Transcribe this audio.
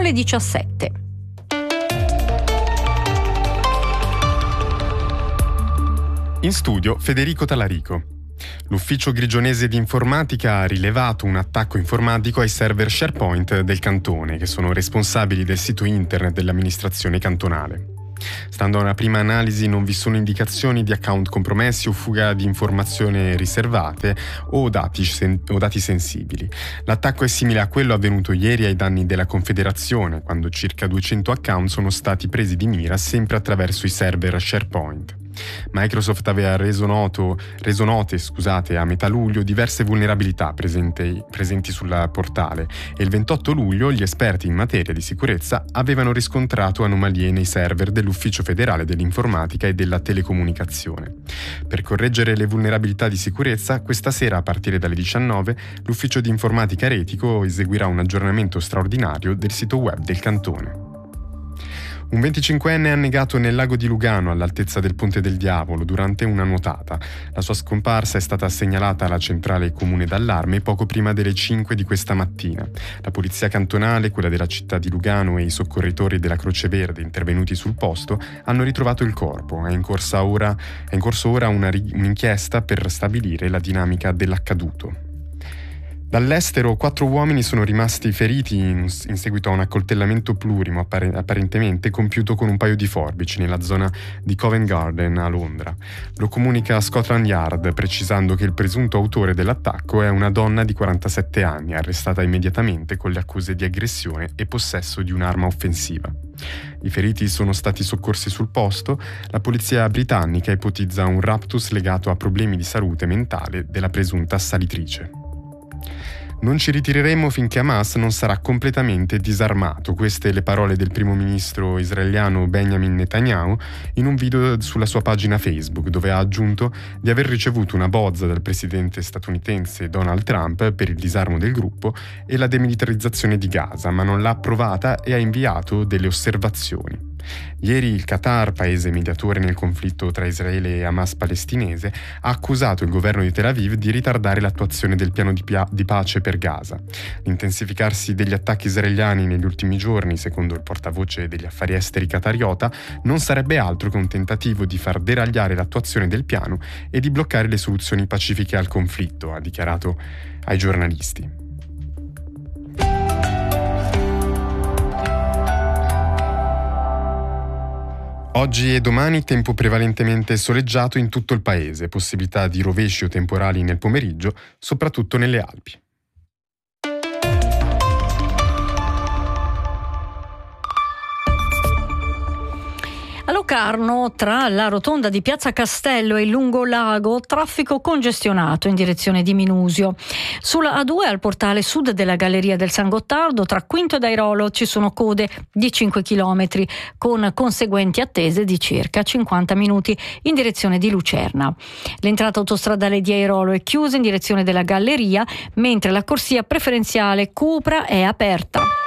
le 17. In studio Federico Talarico. L'ufficio grigionese di informatica ha rilevato un attacco informatico ai server SharePoint del cantone, che sono responsabili del sito internet dell'amministrazione cantonale. Stando a una prima analisi non vi sono indicazioni di account compromessi o fuga di informazioni riservate o dati sensibili. L'attacco è simile a quello avvenuto ieri ai danni della Confederazione, quando circa 200 account sono stati presi di mira sempre attraverso i server SharePoint. Microsoft aveva reso note a metà luglio diverse vulnerabilità presenti sul portale e il 28 luglio gli esperti in materia di sicurezza avevano riscontrato anomalie nei server dell'Ufficio federale dell'informatica e della telecomunicazione. Per correggere le vulnerabilità di sicurezza, questa sera a partire dalle 19 l'Ufficio di informatica retico eseguirà un aggiornamento straordinario del sito web del cantone. Un 25enne è annegato nel lago di Lugano all'altezza del Ponte del Diavolo durante una nuotata. La sua scomparsa è stata segnalata alla centrale comune d'allarme poco prima delle 5 di questa mattina. La polizia cantonale, quella della città di Lugano e i soccorritori della Croce Verde intervenuti sul posto hanno ritrovato il corpo. È in corso ora un'inchiesta per stabilire la dinamica dell'accaduto. Dall'estero 4 uomini sono rimasti feriti in seguito a un accoltellamento plurimo apparentemente compiuto con un paio di forbici nella zona di Covent Garden a Londra. Lo comunica Scotland Yard, precisando che il presunto autore dell'attacco è una donna di 47 anni, arrestata immediatamente con le accuse di aggressione e possesso di un'arma offensiva. I feriti sono stati soccorsi sul posto. La polizia britannica ipotizza un raptus legato a problemi di salute mentale della presunta assalitrice. Non ci ritireremo finché Hamas non sarà completamente disarmato. Queste le parole del primo ministro israeliano Benjamin Netanyahu in un video sulla sua pagina Facebook, dove ha aggiunto di aver ricevuto una bozza dal presidente statunitense Donald Trump per il disarmo del gruppo e la demilitarizzazione di Gaza, ma non l'ha approvata e ha inviato delle osservazioni. Ieri il Qatar, paese mediatore nel conflitto tra Israele e Hamas palestinese, ha accusato il governo di Tel Aviv di ritardare l'attuazione del piano di pace per Gaza. L'intensificarsi degli attacchi israeliani negli ultimi giorni, secondo il portavoce degli affari esteri qatariota, non sarebbe altro che un tentativo di far deragliare l'attuazione del piano e di bloccare le soluzioni pacifiche al conflitto, ha dichiarato ai giornalisti. Oggi e domani tempo prevalentemente soleggiato in tutto il paese, possibilità di rovesci o temporali nel pomeriggio, soprattutto nelle Alpi. A Locarno, tra la rotonda di Piazza Castello e il Lungolago, traffico congestionato in direzione di Minusio. Sulla A2 al portale sud della Galleria del San Gottardo, tra Quinto ed Airolo, ci sono code di 5 km, con conseguenti attese di circa 50 minuti in direzione di Lucerna. L'entrata autostradale di Airolo è chiusa in direzione della Galleria, mentre la corsia preferenziale Cupra è aperta.